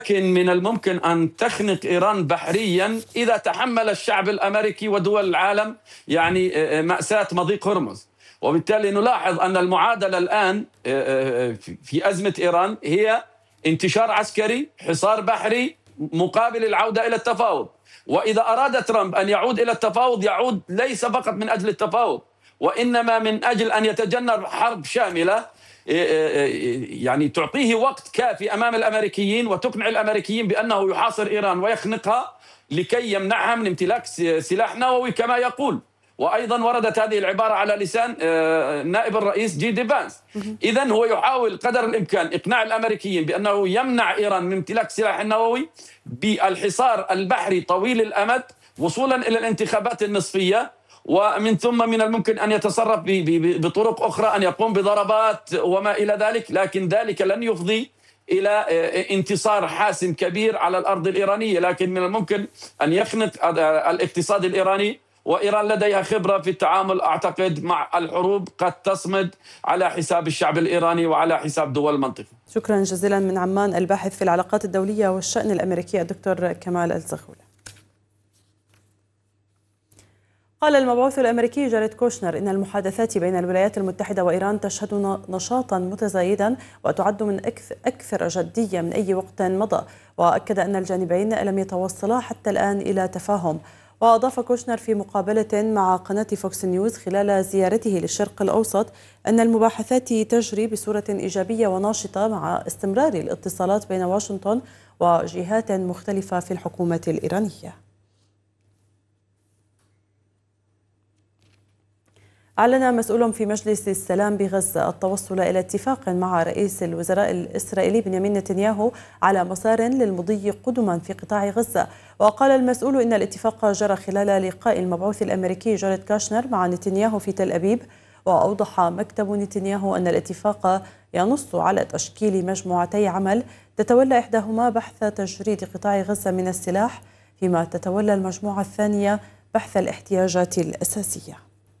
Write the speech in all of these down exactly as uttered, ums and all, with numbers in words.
لكن من الممكن أن تخنق إيران بحريا إذا تحمل الشعب الأمريكي ودول العالم يعني مأساة مضيق هرمز. وبالتالي نلاحظ أن المعادلة الآن في أزمة إيران هي انتشار عسكري، حصار بحري، مقابل العودة إلى التفاوض. وإذا أراد ترامب أن يعود إلى التفاوض يعود ليس فقط من أجل التفاوض، وإنما من أجل أن يتجنب حرب شاملة يعني تعطيه وقت كافي أمام الأمريكيين وتقنع الأمريكيين بأنه يحاصر إيران ويخنقها لكي يمنعها من امتلاك سلاح نووي كما يقول. وأيضا وردت هذه العبارة على لسان نائب الرئيس جي دي فانس. إذن هو يحاول قدر الإمكان إقناع الأمريكيين بأنه يمنع إيران من امتلاك سلاح النووي بالحصار البحري طويل الأمد وصولا إلى الانتخابات النصفية، ومن ثم من الممكن أن يتصرف بطرق أخرى، أن يقوم بضربات وما إلى ذلك، لكن ذلك لن يفضي إلى انتصار حاسم كبير على الأرض الإيرانية. لكن من الممكن أن يخنق الاقتصاد الإيراني، وإيران لديها خبرة في التعامل أعتقد مع الحروب قد تصمد على حساب الشعب الإيراني وعلى حساب دول المنطقة. شكرا جزيلا من عمان الباحث في العلاقات الدولية والشأن الأمريكي الدكتور كمال الزغولة. قال المبعوث الأمريكي جاريد كوشنر إن المحادثات بين الولايات المتحدة وإيران تشهد نشاطا متزايدا وتعد من أكثر جدية من أي وقت مضى، وأكد أن الجانبين لم يتوصلا حتى الآن إلى تفاهم. وأضاف كوشنر في مقابلة مع قناة فوكس نيوز خلال زيارته للشرق الأوسط أن المباحثات تجري بصورة إيجابية وناشطة مع استمرار الاتصالات بين واشنطن وجهات مختلفة في الحكومة الإيرانية. أعلن مسؤول في مجلس السلام بغزة التوصل إلى اتفاق مع رئيس الوزراء الإسرائيلي بنيامين نتنياهو على مسار للمضي قدما في قطاع غزة. وقال المسؤول إن الاتفاق جرى خلال لقاء المبعوث الأمريكي جاريد كوشنر مع نتنياهو في تل أبيب. وأوضح مكتب نتنياهو أن الاتفاق ينص على تشكيل مجموعتي عمل تتولى إحداهما بحث تجريد قطاع غزة من السلاح، فيما تتولى المجموعة الثانية بحث الاحتياجات الأساسية.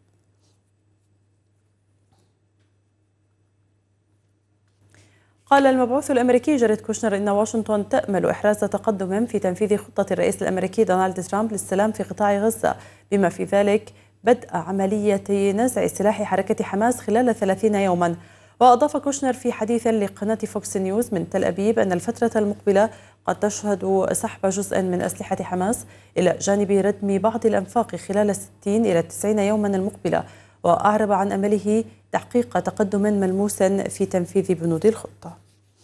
قال المبعوث الأمريكي جاريد كوشنر إن واشنطن تأمل إحراز تقدم في تنفيذ خطة الرئيس الأمريكي دونالد ترامب للسلام في قطاع غزة، بما في ذلك بدء عملية نزع سلاح حركة حماس خلال ثلاثين يوما. وأضاف كوشنر في حديث لقناة فوكس نيوز من تل أبيب أن الفترة المقبلة قد تشهد سحب جزء من أسلحة حماس إلى جانب ردم بعض الأنفاق خلال ستين إلى تسعين يوما المقبلة. وأعرب عن أمله تحقيق تقدم ملموس في تنفيذ بنود الخطة.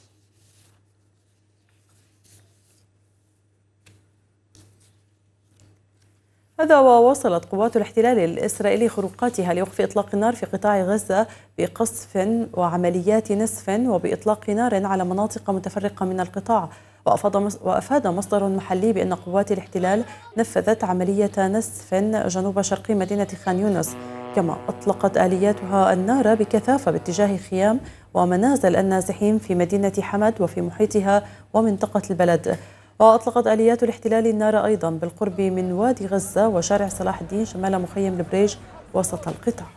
هذا وواصلت قوات الاحتلال الإسرائيلي خروقاتها لوقف إطلاق النار في قطاع غزة بقصف وعمليات نسف وبإطلاق نار على مناطق متفرقة من القطاع. وأفاد مصدر محلي بأن قوات الاحتلال نفذت عملية نسف جنوب شرقي مدينة خان يونس، كما أطلقت آلياتها النار بكثافة باتجاه خيام ومنازل النازحين في مدينة حمد وفي محيطها ومنطقة البلد. وأطلقت آليات الاحتلال النار أيضا بالقرب من وادي غزة وشارع صلاح الدين شمال مخيم البريج وسط القطاع.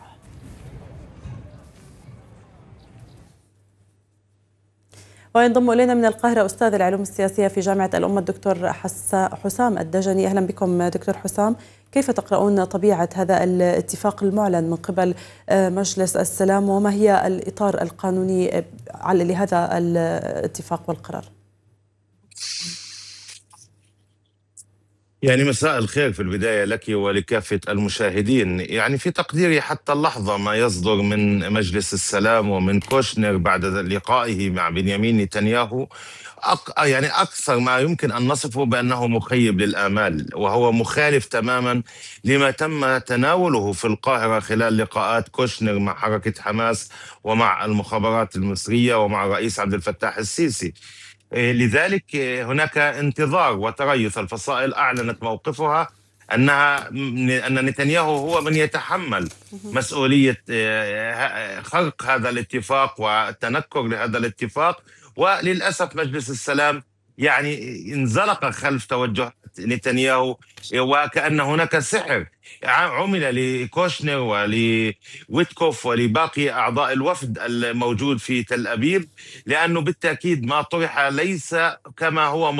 وينضم إلينا من القاهرة أستاذ العلوم السياسية في جامعة الأمة الدكتور حسام الدجني. أهلا بكم دكتور حسام. كيف تقرؤون طبيعة هذا الاتفاق المعلن من قبل مجلس السلام، وما هي الإطار القانوني لهذا الاتفاق والقرار؟ يعني مساء الخير في البداية لك ولكافة المشاهدين. يعني في تقديري حتى اللحظة ما يصدر من مجلس السلام ومن كوشنر بعد لقائه مع بنيامين نتنياهو أق... يعني أكثر ما يمكن أن نصفه بأنه مخيب للآمال، وهو مخالف تماما لما تم تناوله في القاهرة خلال لقاءات كوشنر مع حركة حماس ومع المخابرات المصرية ومع الرئيس عبد الفتاح السيسي. لذلك هناك انتظار وتريث. الفصائل أعلنت موقفها أنها أن نتنياهو هو من يتحمل مسؤولية خرق هذا الاتفاق والتنكر لهذا الاتفاق. وللأسف مجلس السلام يعني انزلق خلف توجهات نتنياهو، وكأن هناك سحر عمل لكوشنر ولويتكوف ولباقي أعضاء الوفد الموجود في تل أبيب، لأنه بالتأكيد ما طرح ليس كما هو